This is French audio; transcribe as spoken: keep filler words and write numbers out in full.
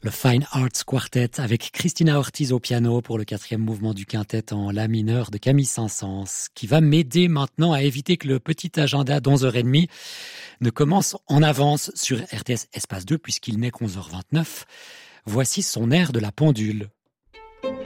Le Fine Arts Quartet avec Christina Ortiz au piano pour le quatrième mouvement du quintet en la mineur de Camille Saint-Saëns, qui va m'aider maintenant à éviter que le petit agenda d'onze heures trente ne commence en avance sur R T S Espace deux puisqu'il n'est qu'onze heures vingt-neuf. Voici son air de la pendule.